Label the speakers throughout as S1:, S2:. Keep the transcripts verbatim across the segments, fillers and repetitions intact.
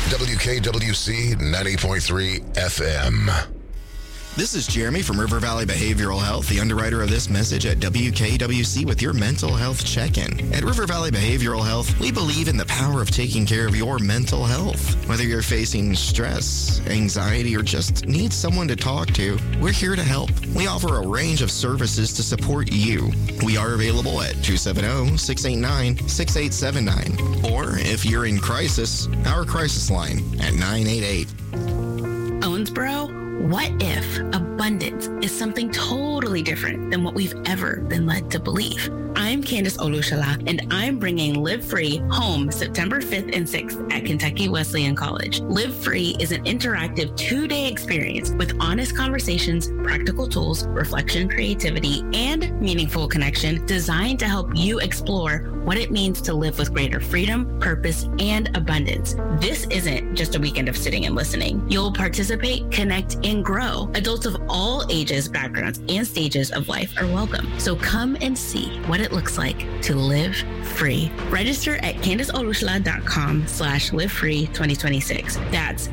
S1: W K W C ninety point three F M.
S2: This is Jeremy from River Valley Behavioral Health, the underwriter of this message at W K W C with your mental health check-in. At River Valley Behavioral Health, we believe in the power of taking care of your mental health. Whether you're facing stress, anxiety, or just need someone to talk to, we're here to help. We offer a range of services to support you. We are available at two seven zero, six eight nine, six eight seven nine. Or if you're in crisis, our crisis line at nine eight eight.
S3: Owensboro, what if abundance is something totally different than what we've ever been led to believe? I'm Candace Olushala, and I'm bringing Live Free home September fifth and sixth at Kentucky Wesleyan College. Live Free is an interactive two-day experience with honest conversations, practical tools, reflection, creativity, and meaningful connection designed to help you explore what it means to live with greater freedom, purpose, and abundance. This isn't just a weekend of sitting and listening. You'll participate, connect, and grow. Adults of all ages, backgrounds, and stages of life are welcome. So come and see what it looks like to live free. Register at CandaceOlushala.com slash live free 2026. That's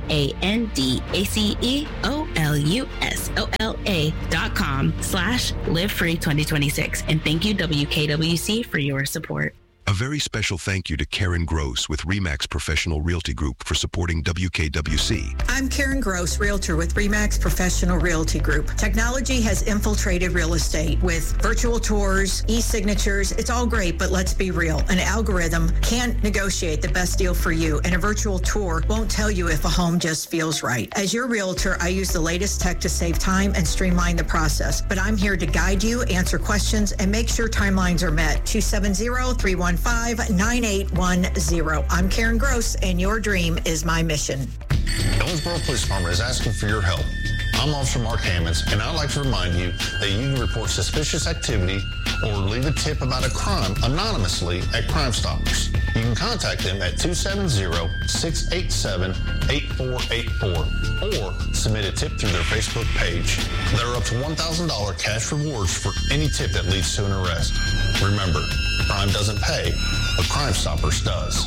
S3: C-A-N-D-A-C-E-O-L-U-S-O-L-A dot com slash live free 2026. And thank you, W K W C, for your support.
S4: A very special thank you to Karen Gross with RE/MAX Professional Realty Group for supporting W K W C.
S5: I'm Karen Gross, Realtor with RE/MAX Professional Realty Group. Technology has infiltrated real estate with virtual tours, e-signatures. It's all great, but let's be real. An algorithm can't negotiate the best deal for you, and a virtual tour won't tell you if a home just feels right. As your realtor, I use the latest tech to save time and streamline the process, but I'm here to guide you, answer questions, and make sure timelines are met. two seven zero, three one five, nine eight one zero. I'm Karen Gross, and your dream is my mission.
S6: Owensboro Police Department is asking for your help. I'm Officer Mark Hammonds, and I'd like to remind you that you can report suspicious activity or leave a tip about a crime anonymously at Crime Stoppers. You can contact them at two seven zero, six eight seven, eight four eight four or submit a tip through their Facebook page. There are up to one thousand dollars cash rewards for any tip that leads to an arrest. Remember, crime doesn't pay, but Crime Stoppers does.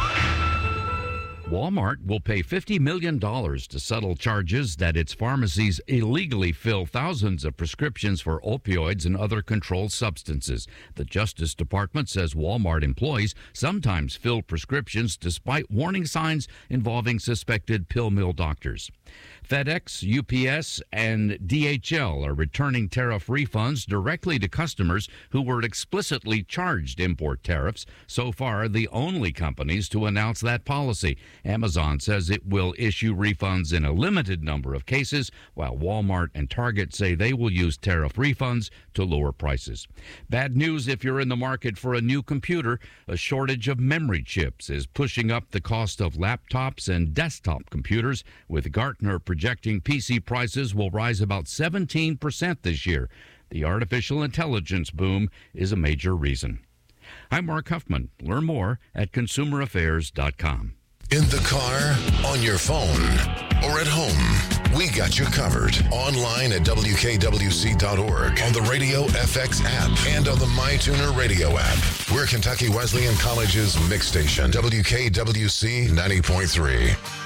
S7: Walmart will pay fifty million dollars to settle charges that its pharmacies illegally fill thousands of prescriptions for opioids and other controlled substances. The Justice Department says Walmart employees sometimes fill prescriptions despite warning signs involving suspected pill mill doctors. FedEx, U P S, and D H L are returning tariff refunds directly to customers who were explicitly charged import tariffs. So far, the only companies to announce that policy. Amazon says it will issue refunds in a limited number of cases, while Walmart and Target say they will use tariff refunds to lower prices. Bad news if you're in the market for a new computer. A shortage of memory chips is pushing up the cost of laptops and desktop computers, with Gartner projecting P C prices will rise about seventeen percent this year. The artificial intelligence boom is a major reason. I'm Mark Huffman. Learn more at consumer affairs dot com.
S1: In the car, on your phone, or at home, we got you covered. Online at W K W C dot org, on the Radio F X app, and on the MyTuner radio app. We're Kentucky Wesleyan College's mix station, W K W C ninety point three.